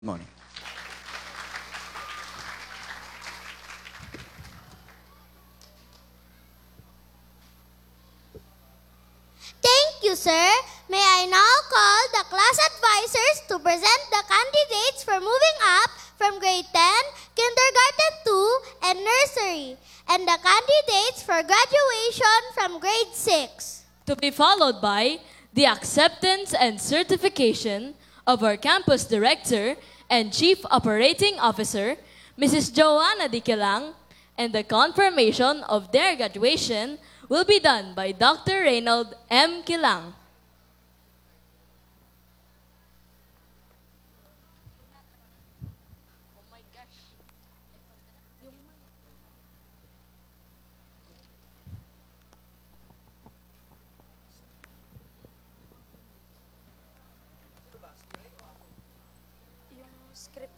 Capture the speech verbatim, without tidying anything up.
Morning. Thank you, sir. May I now call the class advisors to present the candidates for moving up from grade ten, kindergarten two, and nursery, and the candidates for graduation from grade six. To be followed by the acceptance and certification of our campus director and chief operating officer, Missus Joanna Diquilang, and the confirmation of their graduation will be done by Doctor Reynold M. Quilang. Script